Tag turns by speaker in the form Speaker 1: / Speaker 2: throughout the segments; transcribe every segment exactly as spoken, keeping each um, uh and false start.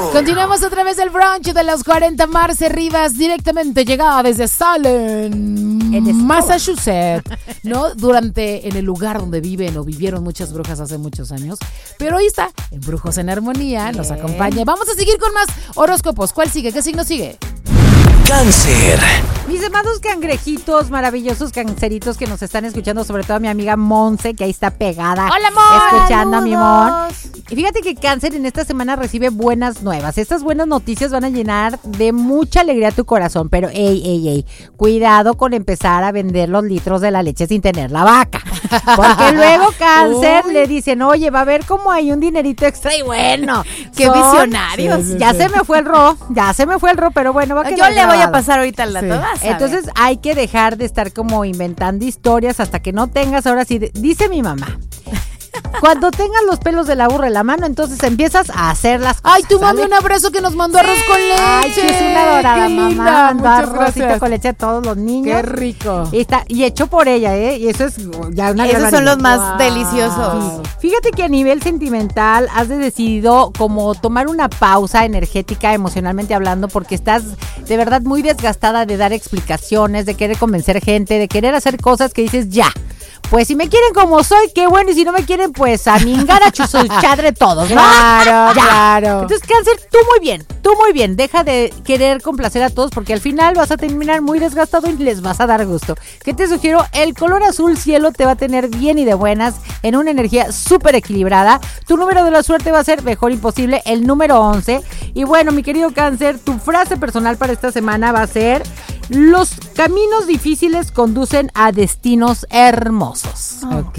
Speaker 1: Continuamos otra vez el brunch de los cuarenta. Marce Rivas, directamente llegada desde Salem, Massachusetts, ¿no? Durante, en el lugar donde viven o vivieron muchas brujas hace muchos años. Pero ahí está, en Brujos en Armonía, Bien. Nos acompaña. Vamos a seguir con más horóscopos. ¿Cuál sigue? ¿Qué signo sigue?
Speaker 2: Cáncer.
Speaker 3: Mis amados cangrejitos, maravillosos canceritos que nos están escuchando, sobre todo a mi amiga Monse, que ahí está pegada.
Speaker 1: ¡Hola, Mon!
Speaker 3: Escuchando a mi Mon. Y fíjate que Cáncer en esta semana recibe buenas nuevas. Estas buenas noticias van a llenar de mucha alegría tu corazón, pero ey, ey, ey, cuidado con empezar a vender los litros de la leche sin tener la vaca. Porque luego Cáncer Uy. le dicen, oye, va a haber como hay un dinerito extra y bueno.
Speaker 1: ¡Qué son, visionarios!
Speaker 3: Sí, sí, ya sí. se me fue el ro, ya se me fue el ro, pero bueno, va a quedar
Speaker 1: Yo le voy a pasar ahorita la sí. toda.
Speaker 3: Entonces hay que dejar de estar como inventando historias hasta que no tengas, ahora sí, dice mi mamá. Cuando tengas los pelos de la burra en la mano, entonces empiezas a hacer las cosas.
Speaker 1: Ay, tú mami, un abrazo que nos mandó sí. arroz con leche.
Speaker 3: Ay, sí, es una dorada
Speaker 1: Qué
Speaker 3: mamá. Mandó arrocito con leche a todos los niños.
Speaker 1: Qué rico.
Speaker 3: Y, está, y hecho por ella, ¿eh? Y eso es ya una
Speaker 1: Esos son los más wow. deliciosos.
Speaker 3: Sí. Fíjate que a nivel sentimental has decidido como tomar una pausa energética, emocionalmente hablando, porque estás de verdad muy desgastada de dar explicaciones, de querer convencer gente, de querer hacer cosas que dices ya. Pues si me quieren como soy, qué bueno, y si no me quieren, pues a mi engaracho soy chadre todos, ¿no?
Speaker 1: Claro, ya. claro.
Speaker 3: Entonces, Cáncer, tú muy bien, tú muy bien, deja de querer complacer a todos porque al final vas a terminar muy desgastado y les vas a dar gusto. ¿Qué te sugiero? El color azul cielo te va a tener bien y de buenas, en una energía súper equilibrada. Tu número de la suerte va a ser mejor imposible, el número once. Y bueno, mi querido Cáncer, tu frase personal para esta semana va a ser: los caminos difíciles conducen a destinos hermosos.
Speaker 1: Ok.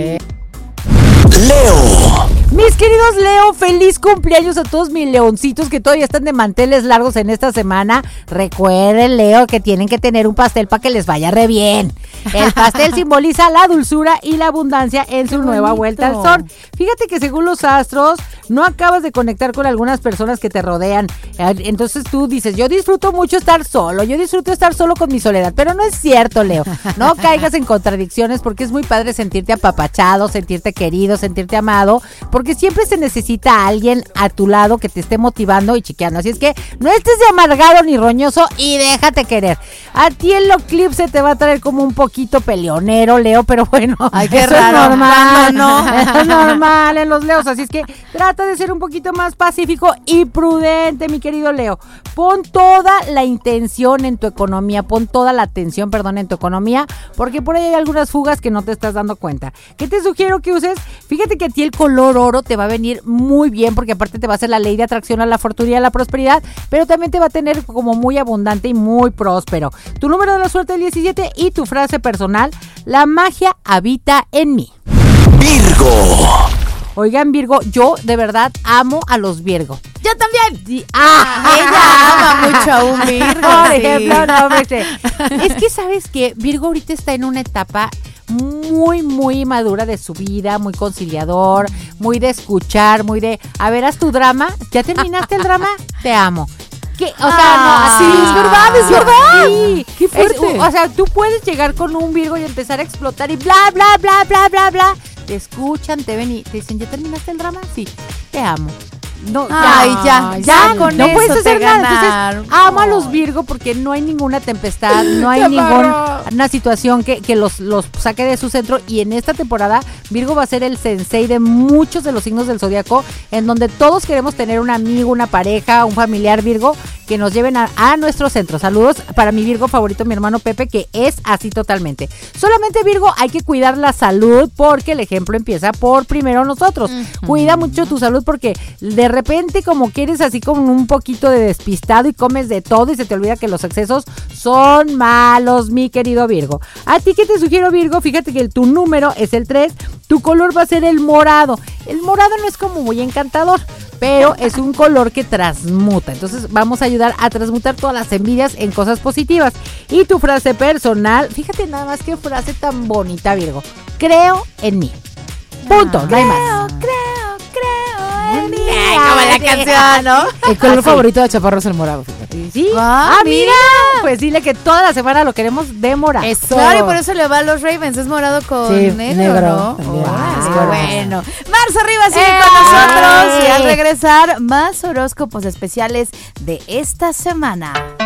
Speaker 2: Leo.
Speaker 3: Mis queridos Leo, feliz cumpleaños a todos mis leoncitos que todavía están de manteles largos en esta semana. Recuerden, Leo, que tienen que tener un pastel para que les vaya re bien. El pastel simboliza la dulzura y la abundancia en su nueva vuelta al sol. Fíjate que según los astros, no acabas de conectar con algunas personas que te rodean. Entonces tú dices, yo disfruto mucho estar solo, yo disfruto estar solo con mi soledad. Pero no es cierto, Leo. No caigas en contradicciones porque es muy padre sentirte apapachado, sentirte querido, sentirte amado, porque siempre se necesita a alguien a tu lado que te esté motivando y chiqueando. Así es que no estés de amargado ni roñoso y déjate querer. A ti el eclipse te va a traer como un poquito peleonero, Leo, pero bueno,
Speaker 1: Ay, qué
Speaker 3: eso
Speaker 1: raro.
Speaker 3: es normal,
Speaker 1: No, no.
Speaker 3: es normal en los Leos, así es que trata de ser un poquito más pacífico y prudente, mi querido Leo. Pon toda la intención en tu economía, pon toda la atención, perdón, en tu economía, porque por ahí hay algunas fugas que no te estás dando cuenta. ¿Qué te sugiero que uses? Fíjate que a ti el color oro te va a venir muy bien, porque aparte te va a hacer la ley de atracción a la fortuna y a la prosperidad, pero también te va a tener como muy abundante y muy próspero. Tu número de la suerte es diecisiete y tu frase personal: la magia habita en mí.
Speaker 2: Virgo.
Speaker 3: Oigan, Virgo, yo de verdad amo a los Virgo.
Speaker 1: ¡Yo también!
Speaker 3: Sí. Ah,
Speaker 1: ella ama mucho a un Virgo.
Speaker 3: Por
Speaker 1: sí.
Speaker 3: ejemplo, no, hombre. Es que, ¿sabes qué? Virgo ahorita está en una etapa muy, muy madura de su vida, muy conciliador, muy de escuchar, muy de, a ver, haz tu drama. ¿Ya terminaste el drama? Te amo. ¿Qué? O sea,
Speaker 1: ah,
Speaker 3: no,
Speaker 1: sí, es verdad, es verdad.
Speaker 3: Sí,
Speaker 1: qué fuerte.
Speaker 3: Es, o sea, tú puedes llegar con un Virgo y empezar a explotar y bla, bla, bla, bla, bla, bla. Te escuchan, te ven y te dicen, ¿ya terminaste el drama? Sí, te amo. No,
Speaker 1: Ay, ya, ya,
Speaker 3: ya
Speaker 1: con
Speaker 3: no
Speaker 1: eso
Speaker 3: puedes hacer
Speaker 1: te
Speaker 3: nada.
Speaker 1: ganaron.
Speaker 3: Entonces, amo a los Virgo porque no hay ninguna tempestad, no hay ninguna situación que, que los, los saque de su centro. Y en esta temporada, Virgo va a ser el sensei de muchos de los signos del zodiaco, en donde todos queremos tener un amigo, una pareja, un familiar Virgo que nos lleven a, a nuestro centro. Saludos para mi Virgo favorito, mi hermano Pepe, que es así totalmente. Solamente, Virgo, hay que cuidar la salud porque el ejemplo empieza por primero nosotros. Uh-huh. Cuida mucho tu salud porque de repente como que eres así como un poquito de despistado y comes de todo y se te olvida que los excesos son malos, mi querido Virgo. ¿A ti qué te sugiero, Virgo? Fíjate que el, tu número es el tres, tu color va a ser el morado. El morado no es como muy encantador, pero es un color que transmuta. Entonces vamos a ayudar a transmutar todas las envidias en cosas positivas. Y tu frase personal, fíjate nada más qué frase tan bonita, Virgo. Creo en mí. Punto,
Speaker 1: ah,
Speaker 3: no hay más.
Speaker 1: Creo, creo, creo en mí. Ay, como la canción, ¿no?
Speaker 3: El color favorito de Chaparro es el morado, fíjate. Sí.
Speaker 4: Ah,
Speaker 3: ah, mira. Pues dile que toda la semana lo queremos de morado.
Speaker 1: Eso.
Speaker 4: Claro, y por eso le va a los Ravens, es morado con
Speaker 1: Sí,
Speaker 4: negro,
Speaker 1: negro,
Speaker 4: ¿no?
Speaker 1: también.
Speaker 4: Órale,
Speaker 1: Wow.
Speaker 4: bueno. Marza Rivas sigue
Speaker 3: ¡Eh!
Speaker 4: con nosotros y al regresar, más horóscopos especiales de esta semana.